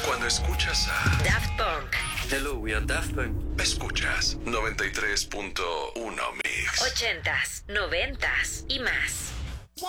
Cuando escuchas a Daft Punk. Hello, we are Daft Punk. Escuchas 93.1 Mix. 80s, 90s y más.